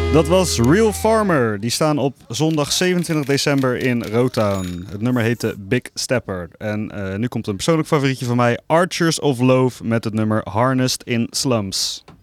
Dat was Real Farmer. Die staan op zondag 27 december in Rotown. Het nummer heette Big Stepper. En nu komt een persoonlijk favorietje van mij. Archers of Loaf met het nummer Harnessed in Slums.